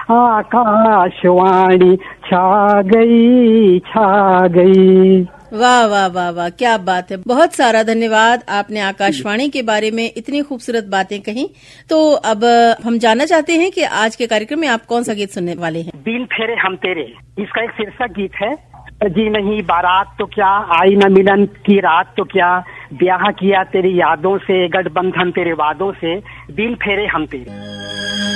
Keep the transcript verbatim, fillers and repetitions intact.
आकाशवाणी छा गई छा गई। वाह वाह वाह वाह, क्या बात है। बहुत सारा धन्यवाद, आपने आकाशवाणी के बारे में इतनी खूबसूरत बातें कही। तो अब हम जानना चाहते हैं कि आज के कार्यक्रम में आप कौन सा गीत सुनने वाले हैं। दिल फेरे हम तेरे, इसका एक शीर्षक गीत है। जी नहीं बारात तो क्या, आई न मिलन की रात तो क्या, ब्याह किया तेरी यादों से, गठबंधन तेरे वादों से, दिल फेरे हम तेरे।